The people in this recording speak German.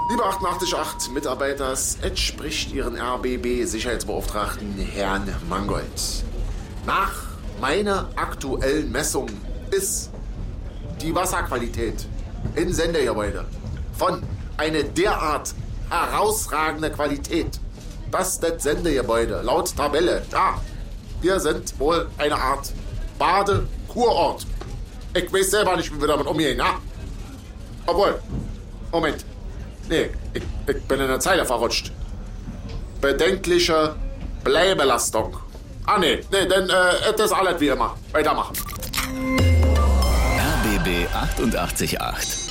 Liebe 88.8 Mitarbeiter, es spricht Ihren RBB-Sicherheitsbeauftragten Herrn Mangold. Nach meiner aktuellen Messung ist die Wasserqualität in Sendegebäude von einer derart herausragende Qualität, dass das Sendegebäude laut Tabelle, ja, wir sind wohl eine Art Badekurort. Ich weiß selber nicht, wie wir damit umgehen, ja? Obwohl, Moment. Nee, ich bin in der Zeile verrutscht. Bedenkliche Bleibelastung. Nee, dann das ist alles wie immer. Weitermachen. RBB 88.8